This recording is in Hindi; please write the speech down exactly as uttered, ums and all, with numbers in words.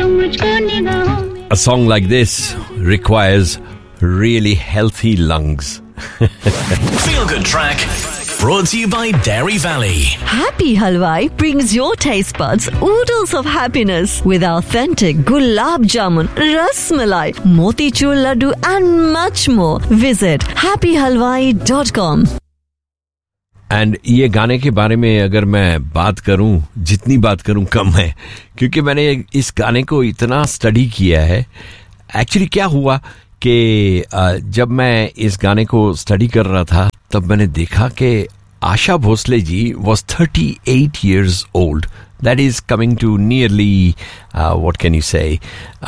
A song like this requires really healthy lungs. Feel Good Track, brought to you by Dairy Valley. Happy Halwai brings your taste buds oodles of happiness with authentic gulab jamun, ras malai, motichur laddu and much more. Visit happy halwai dot com. And ये गाने के बारे में अगर मैं बात करूं, जितनी बात करूं कम है, क्योंकि मैंने इस गाने को इतना स्टडी किया है. एक्चुअली क्या हुआ कि जब मैं इस गाने को स्टडी कर रहा था तब मैंने देखा कि Asha Bhosle ji was thirty-eight years old. That is coming to nearly, uh, what can you say,